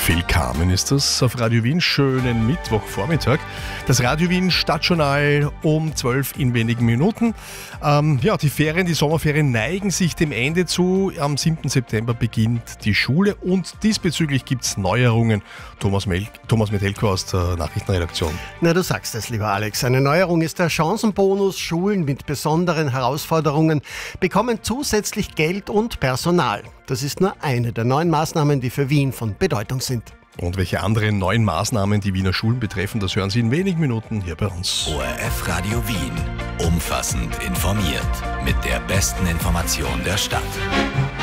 Phil Kamen ist das auf Radio Wien. Schönen Mittwochvormittag. Das Radio Wien Stadtjournal um 12 in wenigen Minuten. Die Sommerferien neigen sich dem Ende zu. Am 7. September beginnt die Schule und diesbezüglich gibt es Neuerungen. Thomas Metelko aus der Nachrichtenredaktion. Na, du sagst es, lieber Alex. Eine Neuerung ist der Chancenbonus. Schulen mit besonderen Herausforderungen bekommen zusätzlich Geld und Personal. Das ist nur eine der neuen Maßnahmen, die für Wien von Bedeutung sind. Und welche anderen neuen Maßnahmen die Wiener Schulen betreffen, das hören Sie in wenigen Minuten hier bei uns. ORF Radio Wien. Umfassend informiert. Mit der besten Information der Stadt.